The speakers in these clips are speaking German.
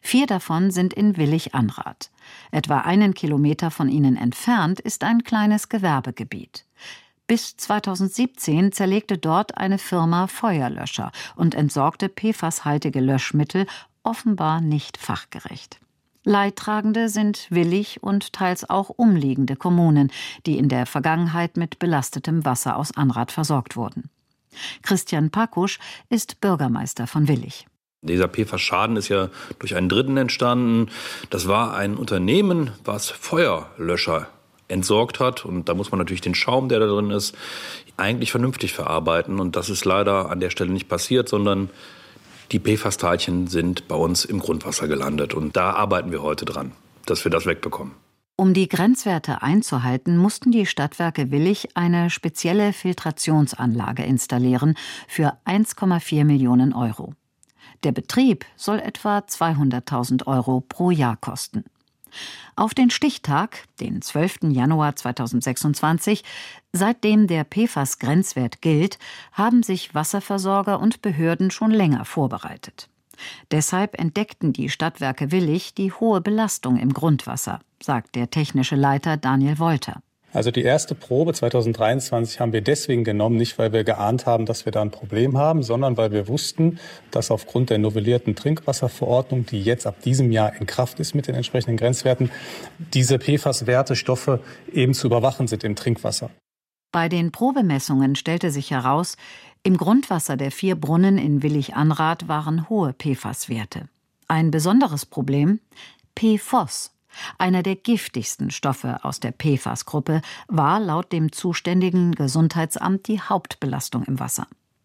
4 davon sind in Willich-Anrath. Etwa 1 Kilometer von ihnen entfernt ist ein kleines Gewerbegebiet. Bis 2017 zerlegte dort eine Firma Feuerlöscher und entsorgte PFAS-haltige Löschmittel, offenbar nicht fachgerecht. Leidtragende sind Willich und teils auch umliegende Kommunen, die in der Vergangenheit mit belastetem Wasser aus Anrath versorgt wurden. Christian Pakusch ist Bürgermeister von Willich. Dieser PFAS-Schaden ist ja durch einen Dritten entstanden. Das war ein Unternehmen, was Feuerlöscher entsorgt hat. Und da muss man natürlich den Schaum, der da drin ist, eigentlich vernünftig verarbeiten. Und das ist leider an der Stelle nicht passiert, sondern die PFAS-Teilchen sind bei uns im Grundwasser gelandet. Und da arbeiten wir heute dran, dass wir das wegbekommen. Um die Grenzwerte einzuhalten, mussten die Stadtwerke Willich eine spezielle Filtrationsanlage installieren für 1,4 Millionen Euro. Der Betrieb soll etwa 200.000 Euro pro Jahr kosten. Auf den Stichtag, den 12. Januar 2026, seitdem der PFAS-Grenzwert gilt, haben sich Wasserversorger und Behörden schon länger vorbereitet. Deshalb entdeckten die Stadtwerke Willich die hohe Belastung im Grundwasser, sagt der technische Leiter Daniel Wolter. Also die erste Probe 2023 haben wir deswegen genommen, nicht weil wir geahnt haben, dass wir da ein Problem haben, sondern weil wir wussten, dass aufgrund der novellierten Trinkwasserverordnung, die jetzt ab diesem Jahr in Kraft ist mit den entsprechenden Grenzwerten, diese PFAS-Werte, Stoffe eben zu überwachen sind im Trinkwasser. Bei den Probemessungen stellte sich heraus, im Grundwasser der 4 Brunnen in Willich-Anrath waren hohe PFAS-Werte. Ein besonderes Problem: PFOS. Einer der giftigsten Stoffe aus der PFAS-Gruppe war laut dem zuständigen Gesundheitsamt die Hauptbelastung im Wasser.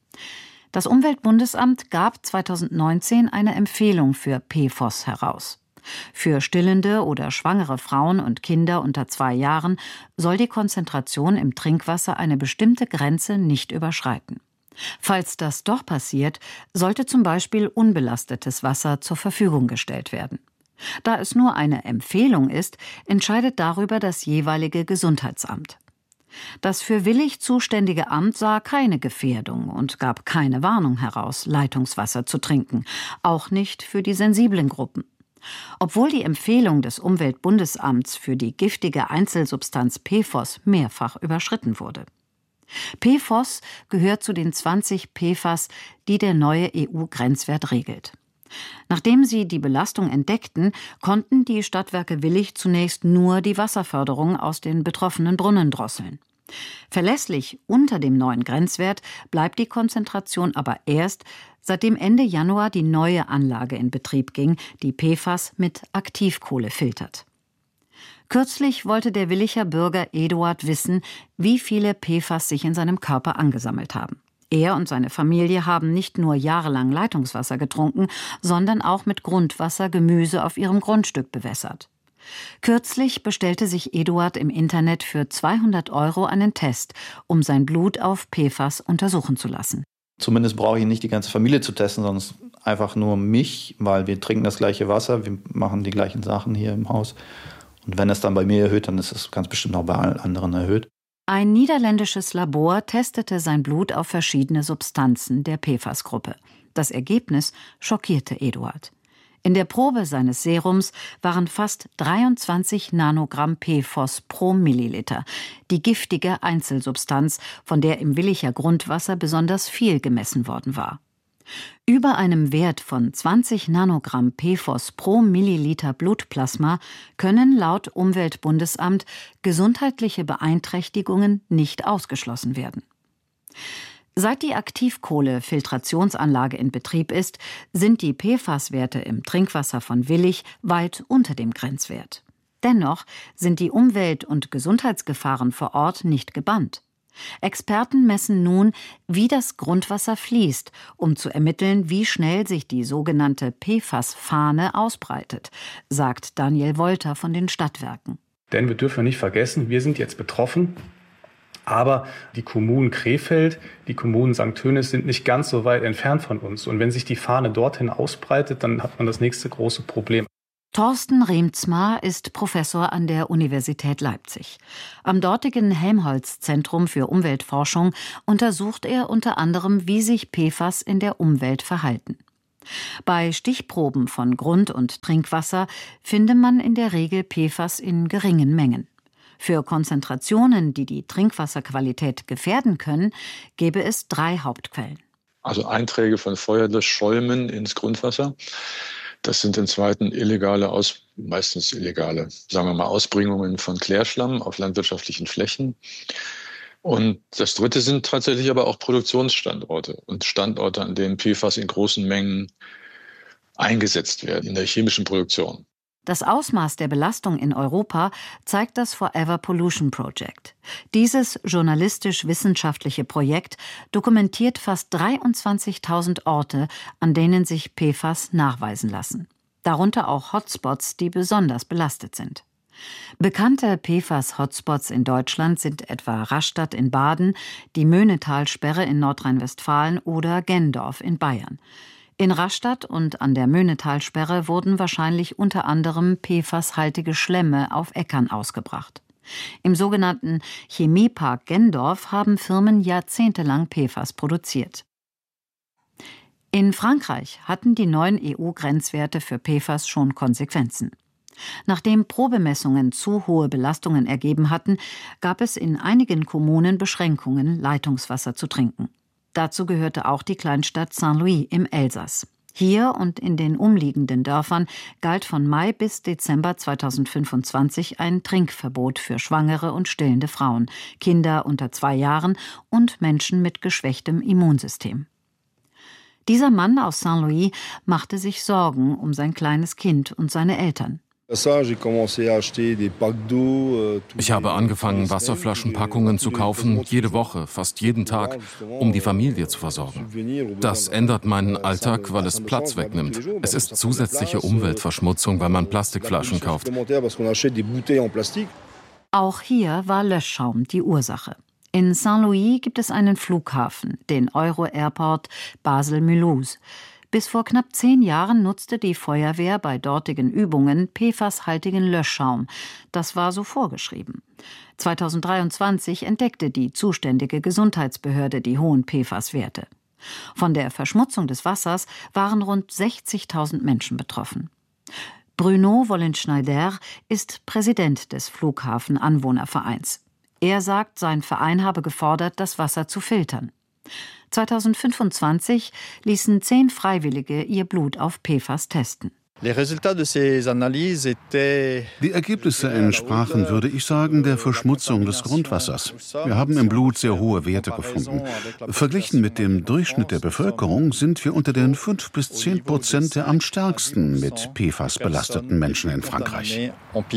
Das Umweltbundesamt gab 2019 eine Empfehlung für PFOS heraus. Für stillende oder schwangere Frauen und Kinder unter 2 Jahren soll die Konzentration im Trinkwasser eine bestimmte Grenze nicht überschreiten. Falls das doch passiert, sollte zum Beispiel unbelastetes Wasser zur Verfügung gestellt werden. Da es nur eine Empfehlung ist, entscheidet darüber das jeweilige Gesundheitsamt. Das für Willich zuständige Amt sah keine Gefährdung und gab keine Warnung heraus, Leitungswasser zu trinken, auch nicht für die sensiblen Gruppen. Obwohl die Empfehlung des Umweltbundesamts für die giftige Einzelsubstanz PFOS mehrfach überschritten wurde. PFOS gehört zu den 20 PFAS, die der neue EU-Grenzwert regelt. Nachdem sie die Belastung entdeckten, konnten die Stadtwerke Willich zunächst nur die Wasserförderung aus den betroffenen Brunnen drosseln. Verlässlich unter dem neuen Grenzwert bleibt die Konzentration aber erst, seitdem Ende Januar die neue Anlage in Betrieb ging, die PFAS mit Aktivkohle filtert. Kürzlich wollte der Willicher Bürger Eduard wissen, wie viele PFAS sich in seinem Körper angesammelt haben. Er und seine Familie haben nicht nur jahrelang Leitungswasser getrunken, sondern auch mit Grundwasser Gemüse auf ihrem Grundstück bewässert. Kürzlich bestellte sich Eduard im Internet für 200 Euro einen Test, um sein Blut auf PFAS untersuchen zu lassen. Zumindest brauche ich nicht die ganze Familie zu testen, sondern einfach nur mich, weil wir trinken das gleiche Wasser, wir machen die gleichen Sachen hier im Haus. Und wenn es dann bei mir erhöht, dann ist es ganz bestimmt auch bei allen anderen erhöht. Ein niederländisches Labor testete sein Blut auf verschiedene Substanzen der PFAS-Gruppe. Das Ergebnis schockierte Eduard. In der Probe seines Serums waren fast 23 Nanogramm PFOS pro Milliliter, die giftige Einzelsubstanz, von der im Willicher Grundwasser besonders viel gemessen worden war. Über einem Wert von 20 Nanogramm PFOS pro Milliliter Blutplasma können laut Umweltbundesamt gesundheitliche Beeinträchtigungen nicht ausgeschlossen werden. Seit die Aktivkohle-Filtrationsanlage in Betrieb ist, sind die PFAS-Werte im Trinkwasser von Willich weit unter dem Grenzwert. Dennoch sind die Umwelt- und Gesundheitsgefahren vor Ort nicht gebannt. Experten messen nun, wie das Grundwasser fließt, um zu ermitteln, wie schnell sich die sogenannte PFAS-Fahne ausbreitet, sagt Daniel Wolter von den Stadtwerken. Denn wir dürfen nicht vergessen, wir sind jetzt betroffen, aber die Kommunen Krefeld, die Kommunen St. Tönis sind nicht ganz so weit entfernt von uns. Und wenn sich die Fahne dorthin ausbreitet, dann hat man das nächste große Problem. Thorsten Riemtsma ist Professor an der Universität Leipzig. Am dortigen Helmholtz-Zentrum für Umweltforschung untersucht er unter anderem, wie sich PFAS in der Umwelt verhalten. Bei Stichproben von Grund- und Trinkwasser finde man in der Regel PFAS in geringen Mengen. Für Konzentrationen, die die Trinkwasserqualität gefährden können, gäbe es 3 Hauptquellen. Also Einträge von Feuerlöschschäumen ins Grundwasser. Das sind im Zweiten meistens illegale, sagen wir mal, Ausbringungen von Klärschlamm auf landwirtschaftlichen Flächen. Und das Dritte sind tatsächlich aber auch Produktionsstandorte und Standorte, an denen PFAS in großen Mengen eingesetzt werden in der chemischen Produktion. Das Ausmaß der Belastung in Europa zeigt das Forever Pollution Project. Dieses journalistisch-wissenschaftliche Projekt dokumentiert fast 23.000 Orte, an denen sich PFAS nachweisen lassen. Darunter auch Hotspots, die besonders belastet sind. Bekannte PFAS-Hotspots in Deutschland sind etwa Rastatt in Baden, die Möhnetalsperre in Nordrhein-Westfalen oder Gendorf in Bayern. In Rastatt und an der Möhnetalsperre wurden wahrscheinlich unter anderem PFAS-haltige Schlemme auf Äckern ausgebracht. Im sogenannten Chemiepark Gendorf haben Firmen jahrzehntelang PFAS produziert. In Frankreich hatten die neuen EU-Grenzwerte für PFAS schon Konsequenzen. Nachdem Probemessungen zu hohe Belastungen ergeben hatten, gab es in einigen Kommunen Beschränkungen, Leitungswasser zu trinken. Dazu gehörte auch die Kleinstadt Saint-Louis im Elsass. Hier und in den umliegenden Dörfern galt von Mai bis Dezember 2025 ein Trinkverbot für schwangere und stillende Frauen, Kinder unter 2 Jahren und Menschen mit geschwächtem Immunsystem. Dieser Mann aus Saint-Louis machte sich Sorgen um sein kleines Kind und seine Eltern. Ich habe angefangen, Wasserflaschenpackungen zu kaufen, jede Woche, fast jeden Tag, um die Familie zu versorgen. Das ändert meinen Alltag, weil es Platz wegnimmt. Es ist zusätzliche Umweltverschmutzung, weil man Plastikflaschen kauft. Auch hier war Löschschaum die Ursache. In Saint-Louis gibt es einen Flughafen, den Euro-Airport Basel-Mulhouse. Bis vor knapp 10 Jahren nutzte die Feuerwehr bei dortigen Übungen PFAS-haltigen Löschschaum. Das war so vorgeschrieben. 2023 entdeckte die zuständige Gesundheitsbehörde die hohen PFAS-Werte. Von der Verschmutzung des Wassers waren rund 60.000 Menschen betroffen. Bruno Wollenschneider ist Präsident des Flughafen-Anwohnervereins. Er sagt, sein Verein habe gefordert, das Wasser zu filtern. 2025 ließen 10 Freiwillige ihr Blut auf PFAS testen. Die Ergebnisse entsprachen, würde ich sagen, der Verschmutzung des Grundwassers. Wir haben im Blut sehr hohe Werte gefunden. Verglichen mit dem Durchschnitt der Bevölkerung sind wir unter den 5-10% der am stärksten mit PFAS belasteten Menschen in Frankreich.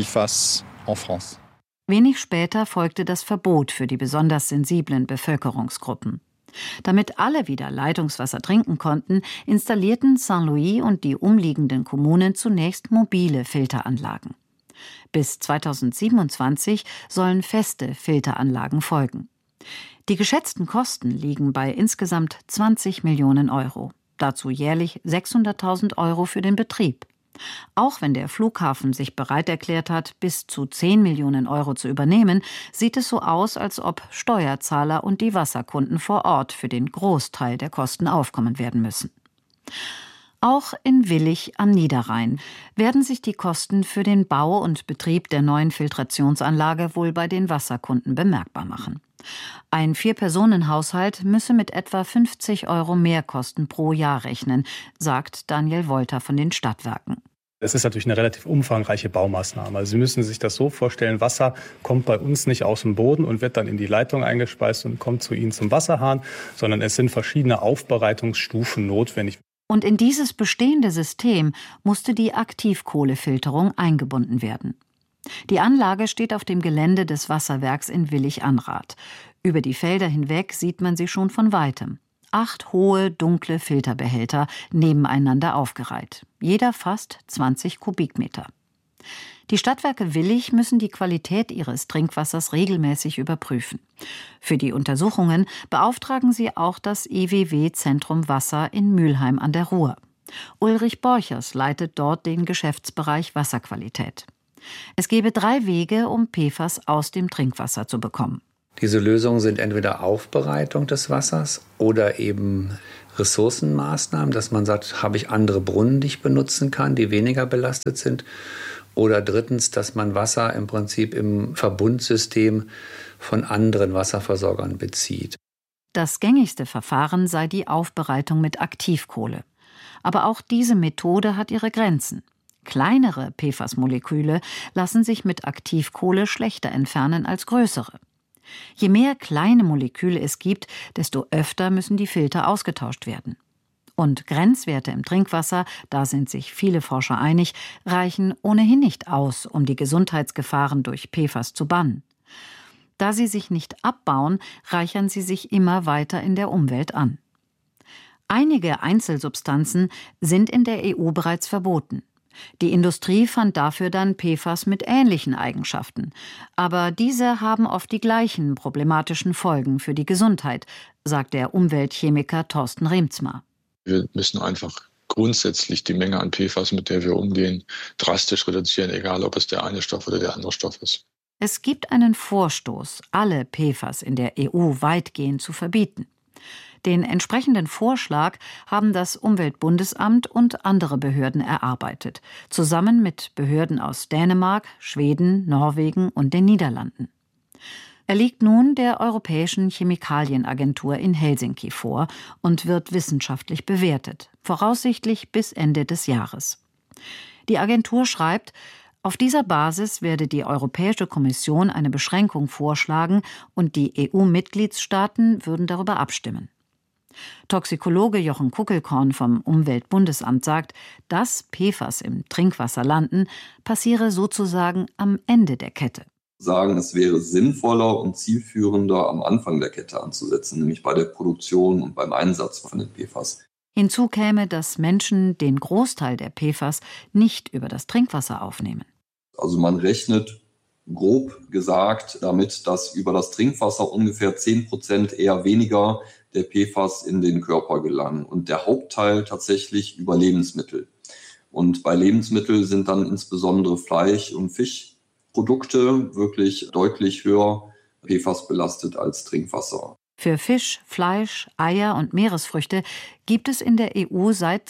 Wenig später folgte das Verbot für die besonders sensiblen Bevölkerungsgruppen. Damit alle wieder Leitungswasser trinken konnten, installierten Saint-Louis und die umliegenden Kommunen zunächst mobile Filteranlagen. Bis 2027 sollen feste Filteranlagen folgen. Die geschätzten Kosten liegen bei insgesamt 20 Millionen Euro. Dazu jährlich 600.000 Euro für den Betrieb. Auch wenn der Flughafen sich bereit erklärt hat, bis zu 10 Millionen Euro zu übernehmen, sieht es so aus, als ob Steuerzahler und die Wasserkunden vor Ort für den Großteil der Kosten aufkommen werden müssen. Auch in Willich am Niederrhein werden sich die Kosten für den Bau und Betrieb der neuen Filtrationsanlage wohl bei den Wasserkunden bemerkbar machen. Ein 4-Personen-Haushalt müsse mit etwa 50 Euro Mehrkosten pro Jahr rechnen, sagt Daniel Wolter von den Stadtwerken. Es ist natürlich eine relativ umfangreiche Baumaßnahme. Also Sie müssen sich das so vorstellen, Wasser kommt bei uns nicht aus dem Boden und wird dann in die Leitung eingespeist und kommt zu Ihnen zum Wasserhahn, sondern es sind verschiedene Aufbereitungsstufen notwendig. Und in dieses bestehende System musste die Aktivkohlefilterung eingebunden werden. Die Anlage steht auf dem Gelände des Wasserwerks in Willich-Anrath. Über die Felder hinweg sieht man sie schon von weitem. 8 hohe, dunkle Filterbehälter nebeneinander aufgereiht. Jeder fast 20 Kubikmeter. Die Stadtwerke Willich müssen die Qualität ihres Trinkwassers regelmäßig überprüfen. Für die Untersuchungen beauftragen sie auch das EWW-Zentrum Wasser in Mülheim an der Ruhr. Ulrich Borchers leitet dort den Geschäftsbereich Wasserqualität. Es gebe 3 Wege, um PFAS aus dem Trinkwasser zu bekommen. Diese Lösungen sind entweder Aufbereitung des Wassers oder eben Ressourcenmaßnahmen, dass man sagt, habe ich andere Brunnen, die ich benutzen kann, die weniger belastet sind? Oder drittens, dass man Wasser im Prinzip im Verbundsystem von anderen Wasserversorgern bezieht. Das gängigste Verfahren sei die Aufbereitung mit Aktivkohle. Aber auch diese Methode hat ihre Grenzen. Kleinere PFAS-Moleküle lassen sich mit Aktivkohle schlechter entfernen als größere. Je mehr kleine Moleküle es gibt, desto öfter müssen die Filter ausgetauscht werden. Und Grenzwerte im Trinkwasser, da sind sich viele Forscher einig, reichen ohnehin nicht aus, um die Gesundheitsgefahren durch PFAS zu bannen. Da sie sich nicht abbauen, reichern sie sich immer weiter in der Umwelt an. Einige Einzelsubstanzen sind in der EU bereits verboten. Die Industrie fand dafür dann PFAS mit ähnlichen Eigenschaften. Aber diese haben oft die gleichen problematischen Folgen für die Gesundheit, sagt der Umweltchemiker Thorsten Reemtsma. Wir müssen einfach grundsätzlich die Menge an PFAS, mit der wir umgehen, drastisch reduzieren, egal ob es der eine Stoff oder der andere Stoff ist. Es gibt einen Vorstoß, alle PFAS in der EU weitgehend zu verbieten. Den entsprechenden Vorschlag haben das Umweltbundesamt und andere Behörden erarbeitet, zusammen mit Behörden aus Dänemark, Schweden, Norwegen und den Niederlanden. Er liegt nun der Europäischen Chemikalienagentur in Helsinki vor und wird wissenschaftlich bewertet, voraussichtlich bis Ende des Jahres. Die Agentur schreibt, auf dieser Basis werde die Europäische Kommission eine Beschränkung vorschlagen und die EU-Mitgliedstaaten würden darüber abstimmen. Toxikologe Jochen Kuckelkorn vom Umweltbundesamt sagt, dass PFAS im Trinkwasser landen, passiere sozusagen am Ende der Kette. Sagen, es wäre sinnvoller und zielführender, am Anfang der Kette anzusetzen, nämlich bei der Produktion und beim Einsatz von den PFAS. Hinzu käme, dass Menschen den Großteil der PFAS nicht über das Trinkwasser aufnehmen. Also man rechnet grob gesagt damit, dass über das Trinkwasser ungefähr 10% eher weniger der PFAS in den Körper gelangen und der Hauptteil tatsächlich über Lebensmittel. Und bei Lebensmitteln sind dann insbesondere Fleisch- und Fischprodukte wirklich deutlich höher PFAS belastet als Trinkwasser. Für Fisch, Fleisch, Eier und Meeresfrüchte gibt es in der EU seit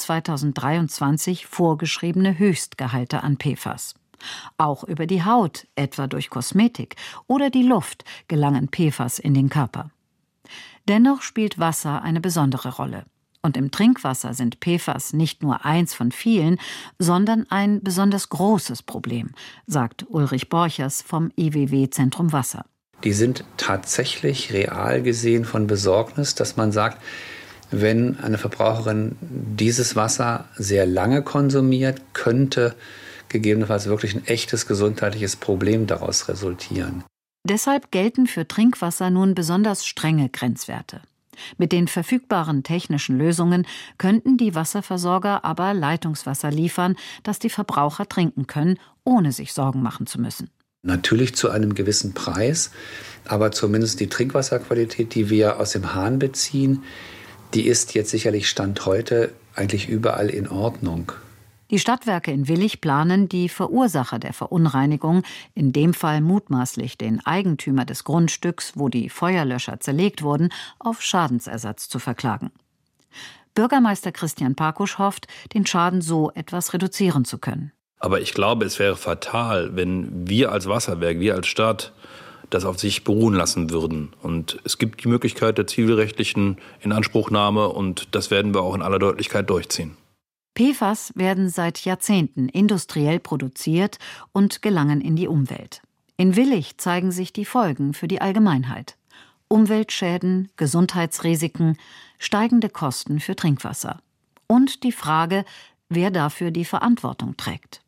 2023 vorgeschriebene Höchstgehalte an PFAS. Auch über die Haut, etwa durch Kosmetik oder die Luft, gelangen PFAS in den Körper. Dennoch spielt Wasser eine besondere Rolle. Und im Trinkwasser sind PFAS nicht nur eins von vielen, sondern ein besonders großes Problem, sagt Ulrich Borchers vom IWW-Zentrum Wasser. Die sind tatsächlich real gesehen von Besorgnis, dass man sagt, wenn eine Verbraucherin dieses Wasser sehr lange konsumiert, könnte gegebenenfalls wirklich ein echtes gesundheitliches Problem daraus resultieren. Deshalb gelten für Trinkwasser nun besonders strenge Grenzwerte. Mit den verfügbaren technischen Lösungen könnten die Wasserversorger aber Leitungswasser liefern, das die Verbraucher trinken können, ohne sich Sorgen machen zu müssen. Natürlich zu einem gewissen Preis, aber zumindest die Trinkwasserqualität, die wir aus dem Hahn beziehen, die ist jetzt sicherlich Stand heute eigentlich überall in Ordnung. Die Stadtwerke in Willich planen, die Verursacher der Verunreinigung, in dem Fall mutmaßlich den Eigentümer des Grundstücks, wo die Feuerlöscher zerlegt wurden, auf Schadensersatz zu verklagen. Bürgermeister Christian Pakusch hofft, den Schaden so etwas reduzieren zu können. Aber ich glaube, es wäre fatal, wenn wir als Wasserwerk, wir als Stadt, das auf sich beruhen lassen würden. Und es gibt die Möglichkeit der zivilrechtlichen Inanspruchnahme und das werden wir auch in aller Deutlichkeit durchziehen. PFAS werden seit Jahrzehnten industriell produziert und gelangen in die Umwelt. In Willich zeigen sich die Folgen für die Allgemeinheit. Umweltschäden, Gesundheitsrisiken, steigende Kosten für Trinkwasser. Und die Frage, wer dafür die Verantwortung trägt.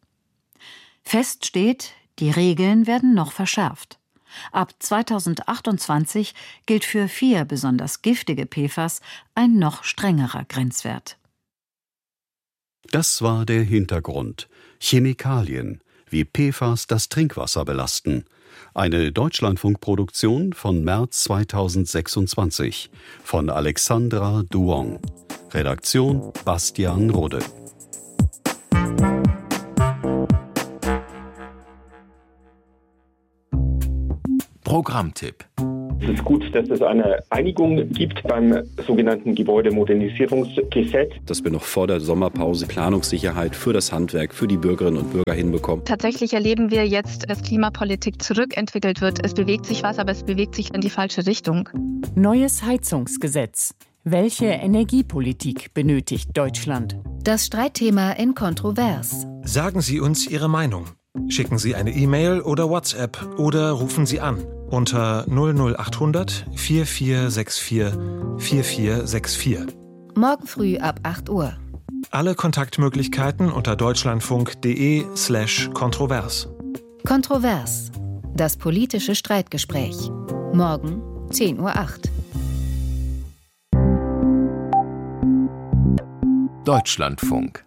Fest steht, die Regeln werden noch verschärft. Ab 2028 gilt für 4 besonders giftige PFAS ein noch strengerer Grenzwert. Das war der Hintergrund. Chemikalien, wie PFAS das Trinkwasser belasten. Eine Deutschlandfunkproduktion von März 2026 von Alexandra Duong. Redaktion Bastian Rode. Programmtipp: Es ist gut, dass es eine Einigung gibt beim sogenannten Gebäudemodernisierungsgesetz. Dass wir noch vor der Sommerpause Planungssicherheit für das Handwerk, für die Bürgerinnen und Bürger hinbekommen. Tatsächlich erleben wir jetzt, dass Klimapolitik zurückentwickelt wird. Es bewegt sich was, aber es bewegt sich in die falsche Richtung. Neues Heizungsgesetz. Welche Energiepolitik benötigt Deutschland? Das Streitthema in Kontrovers. Sagen Sie uns Ihre Meinung. Schicken Sie eine E-Mail oder WhatsApp oder rufen Sie an unter 00800 4464 4464. Morgen früh ab 8 Uhr. Alle Kontaktmöglichkeiten unter deutschlandfunk.de/kontrovers. Kontrovers. Das politische Streitgespräch. Morgen 10:08 Uhr. Deutschlandfunk.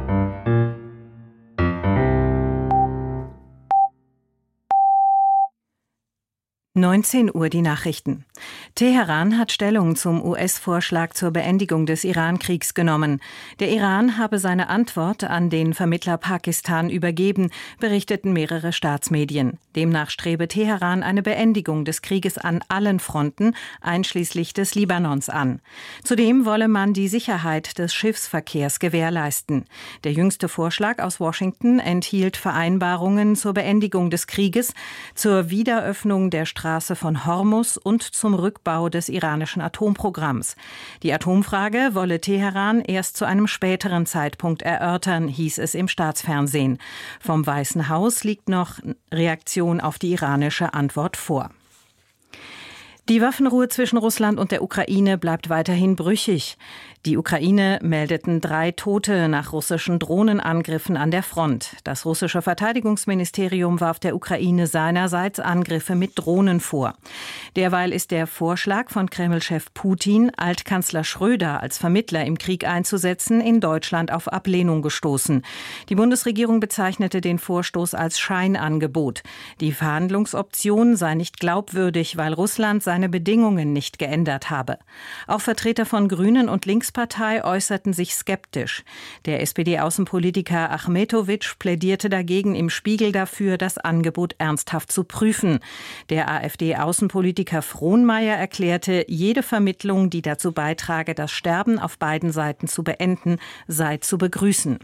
Uhr die Nachrichten. Teheran hat Stellung zum US-Vorschlag zur Beendigung des Iran-Kriegs genommen. Der Iran habe seine Antwort an den Vermittler Pakistan übergeben, berichteten mehrere Staatsmedien. Demnach strebe Teheran eine Beendigung des Krieges an allen Fronten, einschließlich des Libanons, an. Zudem wolle man die Sicherheit des Schiffsverkehrs gewährleisten. Der jüngste Vorschlag aus Washington enthielt Vereinbarungen zur Beendigung des Krieges, zur Wiederöffnung der Straße von Hormuz und zum Rückbau des iranischen Atomprogramms. Die Atomfrage wolle Teheran erst zu einem späteren Zeitpunkt erörtern, hieß es im Staatsfernsehen. Vom Weißen Haus liegt noch Reaktion auf die iranische Antwort vor. Die Waffenruhe zwischen Russland und der Ukraine bleibt weiterhin brüchig. Die Ukraine meldeten 3 Tote nach russischen Drohnenangriffen an der Front. Das russische Verteidigungsministerium warf der Ukraine seinerseits Angriffe mit Drohnen vor. Derweil ist der Vorschlag von Kreml-Chef Putin, Altkanzler Schröder als Vermittler im Krieg einzusetzen, in Deutschland auf Ablehnung gestoßen. Die Bundesregierung bezeichnete den Vorstoß als Scheinangebot. Die Verhandlungsoption sei nicht glaubwürdig, weil Russland seine Bedingungen nicht geändert habe. Auch Vertreter von Grünen und Linkspartei äußerten sich skeptisch. Der SPD-Außenpolitiker Achmetowitsch plädierte dagegen im Spiegel dafür, das Angebot ernsthaft zu prüfen. Der AfD-Außenpolitiker Frohnmeier erklärte, jede Vermittlung, die dazu beitrage, das Sterben auf beiden Seiten zu beenden, sei zu begrüßen.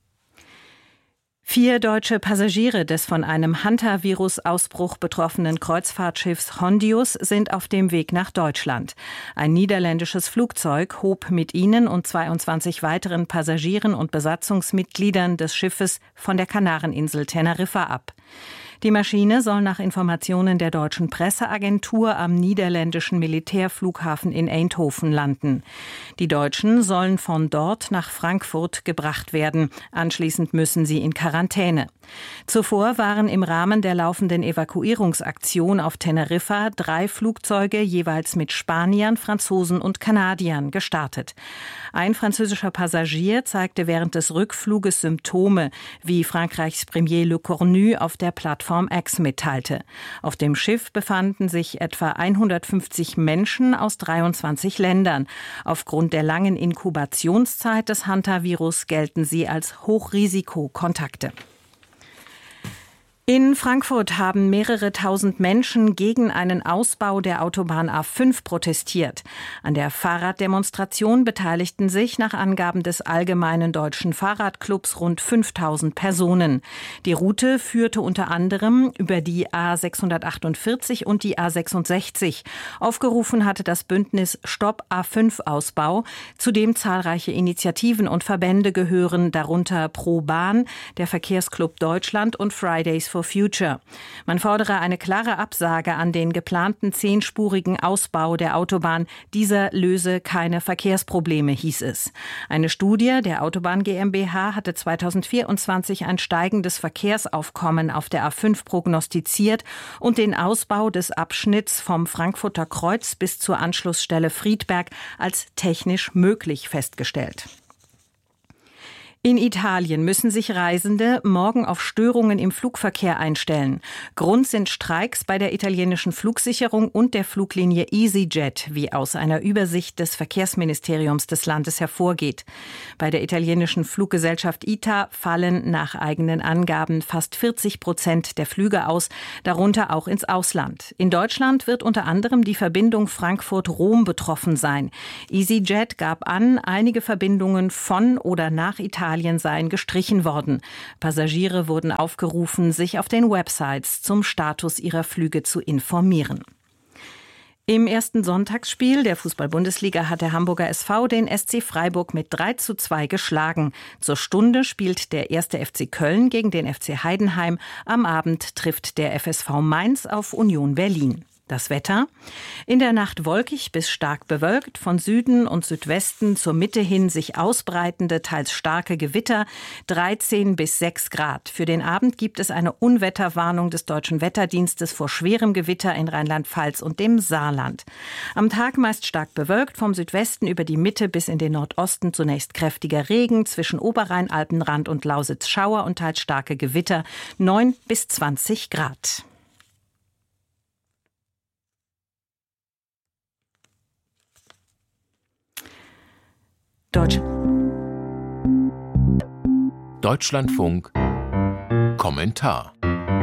4 deutsche Passagiere des von einem Hantavirus-Ausbruch betroffenen Kreuzfahrtschiffs Hondius sind auf dem Weg nach Deutschland. Ein niederländisches Flugzeug hob mit ihnen und 22 weiteren Passagieren und Besatzungsmitgliedern des Schiffes von der Kanareninsel Teneriffa ab. Die Maschine soll nach Informationen der deutschen Presseagentur am niederländischen Militärflughafen in Eindhoven landen. Die Deutschen sollen von dort nach Frankfurt gebracht werden. Anschließend müssen sie in Quarantäne. Zuvor waren im Rahmen der laufenden Evakuierungsaktion auf Teneriffa 3 Flugzeuge jeweils mit Spaniern, Franzosen und Kanadiern gestartet. Ein französischer Passagier zeigte während des Rückfluges Symptome, wie Frankreichs Premier Le Cornu auf der Plattform X mitteilte. Auf dem Schiff befanden sich etwa 150 Menschen aus 23 Ländern. Aufgrund der langen Inkubationszeit des Hantavirus gelten sie als Hochrisikokontakte. In Frankfurt haben mehrere tausend Menschen gegen einen Ausbau der Autobahn A5 protestiert. An der Fahrraddemonstration beteiligten sich nach Angaben des Allgemeinen Deutschen Fahrradclubs rund 5000 Personen. Die Route führte unter anderem über die A648 und die A66. Aufgerufen hatte das Bündnis Stopp A5-Ausbau, zu dem zahlreiche Initiativen und Verbände gehören, darunter Pro Bahn, der Verkehrsclub Deutschland und Fridays for Future. Man fordere eine klare Absage an den geplanten 10-spurigen Ausbau der Autobahn. Dieser löse keine Verkehrsprobleme, hieß es. Eine Studie der Autobahn GmbH hatte 2024 ein steigendes Verkehrsaufkommen auf der A5 prognostiziert und den Ausbau des Abschnitts vom Frankfurter Kreuz bis zur Anschlussstelle Friedberg als technisch möglich festgestellt. In Italien müssen sich Reisende morgen auf Störungen im Flugverkehr einstellen. Grund sind Streiks bei der italienischen Flugsicherung und der Fluglinie EasyJet, wie aus einer Übersicht des Verkehrsministeriums des Landes hervorgeht. Bei der italienischen Fluggesellschaft ITA fallen nach eigenen Angaben fast 40% der Flüge aus, darunter auch ins Ausland. In Deutschland wird unter anderem die Verbindung Frankfurt-Rom betroffen sein. EasyJet gab an, einige Verbindungen von oder nach Italien seien gestrichen worden. Passagiere wurden aufgerufen, sich auf den Websites zum Status ihrer Flüge zu informieren. Im ersten Sonntagsspiel der Fußball-Bundesliga hat der Hamburger SV den SC Freiburg mit 3:2 geschlagen. Zur Stunde spielt der 1. FC Köln gegen den FC Heidenheim. Am Abend trifft der FSV Mainz auf Union Berlin. Das Wetter: in der Nacht wolkig bis stark bewölkt, von Süden und Südwesten zur Mitte hin sich ausbreitende, teils starke Gewitter, 13 bis 6 Grad. Für den Abend gibt es eine Unwetterwarnung des Deutschen Wetterdienstes vor schwerem Gewitter in Rheinland-Pfalz und dem Saarland. Am Tag meist stark bewölkt, vom Südwesten über die Mitte bis in den Nordosten zunächst kräftiger Regen, zwischen Oberrhein, Alpenrand und Lausitz Schauer und teils starke Gewitter, 9 bis 20 Grad. Deutschlandfunk Kommentar.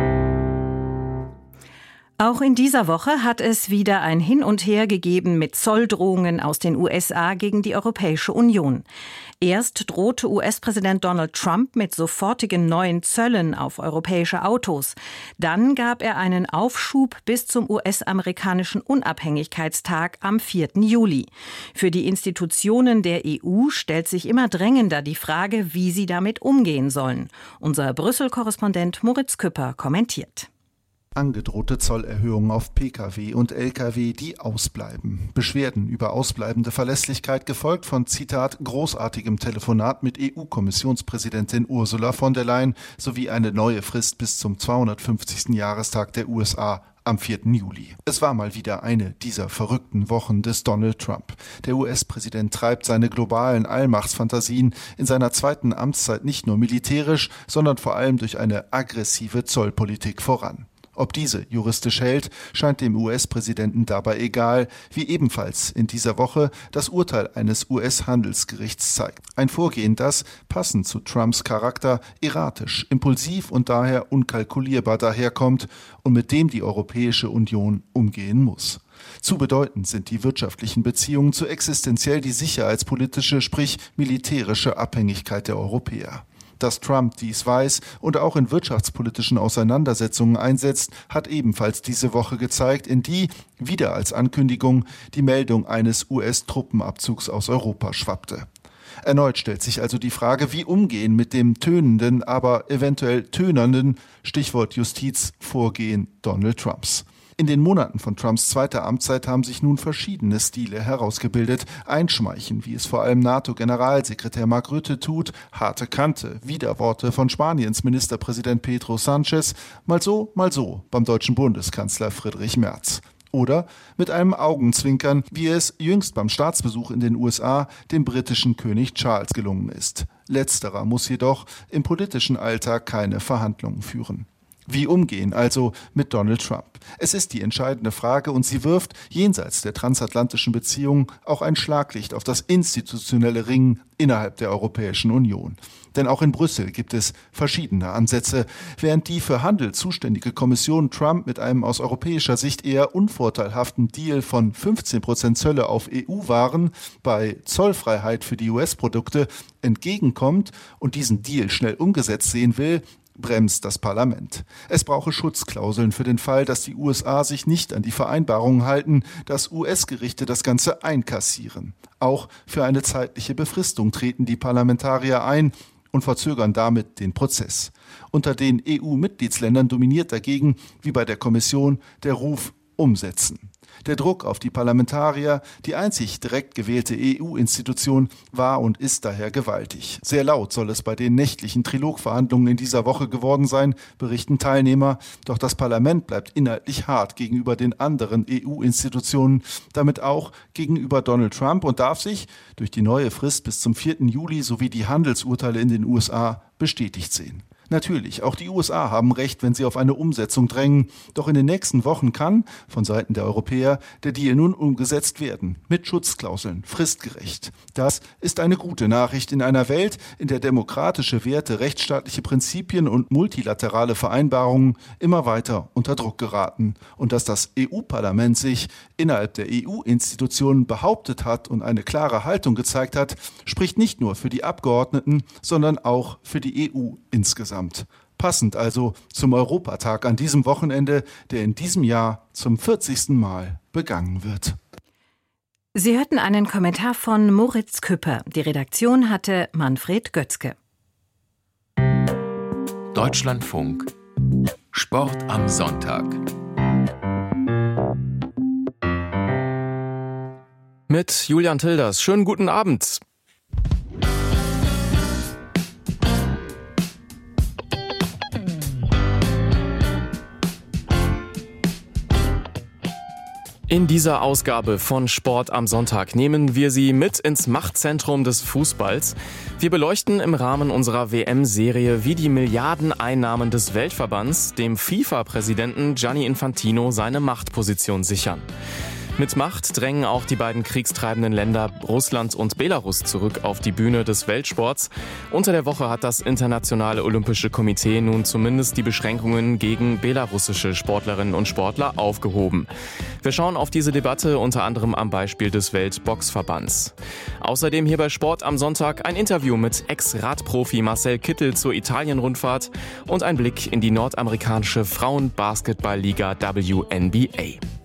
Auch in dieser Woche hat es wieder ein Hin und Her gegeben mit Zolldrohungen aus den USA gegen die Europäische Union. Erst drohte US-Präsident Donald Trump mit sofortigen neuen Zöllen auf europäische Autos. Dann gab er einen Aufschub bis zum US-amerikanischen Unabhängigkeitstag am 4. Juli. Für die Institutionen der EU stellt sich immer drängender die Frage, wie sie damit umgehen sollen. Unser Brüssel-Korrespondent Moritz Küpper kommentiert. Angedrohte Zollerhöhungen auf Pkw und Lkw, die ausbleiben. Beschwerden über ausbleibende Verlässlichkeit, gefolgt von, Zitat, großartigem Telefonat mit EU-Kommissionspräsidentin Ursula von der Leyen sowie eine neue Frist bis zum 250. Jahrestag der USA am 4. Juli. Es war mal wieder eine dieser verrückten Wochen des Donald Trump. Der US-Präsident treibt seine globalen Allmachtsfantasien in seiner zweiten Amtszeit nicht nur militärisch, sondern vor allem durch eine aggressive Zollpolitik voran. Ob diese juristisch hält, scheint dem US-Präsidenten dabei egal, wie ebenfalls in dieser Woche das Urteil eines US-Handelsgerichts zeigt. Ein Vorgehen, das, passend zu Trumps Charakter, erratisch, impulsiv und daher unkalkulierbar daherkommt und mit dem die Europäische Union umgehen muss. Zu bedeutend sind die wirtschaftlichen Beziehungen, zu existenziell die sicherheitspolitische, sprich militärische Abhängigkeit der Europäer. Dass Trump dies weiß und auch in wirtschaftspolitischen Auseinandersetzungen einsetzt, hat ebenfalls diese Woche gezeigt, in die, wieder als Ankündigung, die Meldung eines US-Truppenabzugs aus Europa schwappte. Erneut stellt sich also die Frage, wie umgehen mit dem tönenden, aber eventuell tönernden, Stichwort Justiz, Vorgehen Donald Trumps. In den Monaten von Trumps zweiter Amtszeit haben sich nun verschiedene Stile herausgebildet. Einschmeicheln, wie es vor allem NATO-Generalsekretär Mark Rutte tut, harte Kante, Widerworte von Spaniens Ministerpräsident Pedro Sánchez, mal so beim deutschen Bundeskanzler Friedrich Merz. Oder mit einem Augenzwinkern, wie es jüngst beim Staatsbesuch in den USA dem britischen König Charles gelungen ist. Letzterer muss jedoch im politischen Alltag keine Verhandlungen führen. Wie umgehen also mit Donald Trump? Es ist die entscheidende Frage und sie wirft jenseits der transatlantischen Beziehungen auch ein Schlaglicht auf das institutionelle Ringen innerhalb der Europäischen Union. Denn auch in Brüssel gibt es verschiedene Ansätze. Während die für Handel zuständige Kommission Trump mit einem aus europäischer Sicht eher unvorteilhaften Deal von 15% Zölle auf EU-Waren bei Zollfreiheit für die US-Produkte entgegenkommt und diesen Deal schnell umgesetzt sehen will, bremst das Parlament. Es brauche Schutzklauseln für den Fall, dass die USA sich nicht an die Vereinbarungen halten, dass US-Gerichte das Ganze einkassieren. Auch für eine zeitliche Befristung treten die Parlamentarier ein und verzögern damit den Prozess. Unter den EU-Mitgliedsländern dominiert dagegen, wie bei der Kommission, der Ruf umsetzen. Der Druck auf die Parlamentarier, die einzig direkt gewählte EU-Institution, war und ist daher gewaltig. Sehr laut soll es bei den nächtlichen Trilogverhandlungen in dieser Woche geworden sein, berichten Teilnehmer. Doch das Parlament bleibt inhaltlich hart gegenüber den anderen EU-Institutionen, damit auch gegenüber Donald Trump, und darf sich durch die neue Frist bis zum 4. Juli sowie die Handelsurteile in den USA bestätigt sehen. Natürlich, auch die USA haben recht, wenn sie auf eine Umsetzung drängen. Doch in den nächsten Wochen kann, von Seiten der Europäer, der Deal nun umgesetzt werden. Mit Schutzklauseln, fristgerecht. Das ist eine gute Nachricht in einer Welt, in der demokratische Werte, rechtsstaatliche Prinzipien und multilaterale Vereinbarungen immer weiter unter Druck geraten. Und dass das EU-Parlament sich innerhalb der EU-Institutionen behauptet hat und eine klare Haltung gezeigt hat, spricht nicht nur für die Abgeordneten, sondern auch für die EU insgesamt. Passend also zum Europatag an diesem Wochenende, der in diesem Jahr zum 40. Mal begangen wird. Sie hörten einen Kommentar von Moritz Küpper. Die Redaktion hatte Manfred Götzke. Deutschlandfunk Sport am Sonntag. Mit Julian Tilders. Schönen guten Abend. In dieser Ausgabe von Sport am Sonntag nehmen wir Sie mit ins Machtzentrum des Fußballs. Wir beleuchten im Rahmen unserer WM-Serie, wie die Milliardeneinnahmen des Weltverbands dem FIFA-Präsidenten Gianni Infantino seine Machtposition sichern. Mit Macht drängen auch die beiden kriegstreibenden Länder Russland und Belarus zurück auf die Bühne des Weltsports. Unter der Woche hat das Internationale Olympische Komitee nun zumindest die Beschränkungen gegen belarussische Sportlerinnen und Sportler aufgehoben. Wir schauen auf diese Debatte unter anderem am Beispiel des Weltboxverbands. Außerdem hier bei Sport am Sonntag ein Interview mit Ex-Radprofi Marcel Kittel zur Italien-Rundfahrt und ein Blick in die nordamerikanische Frauen-Basketball-Liga WNBA.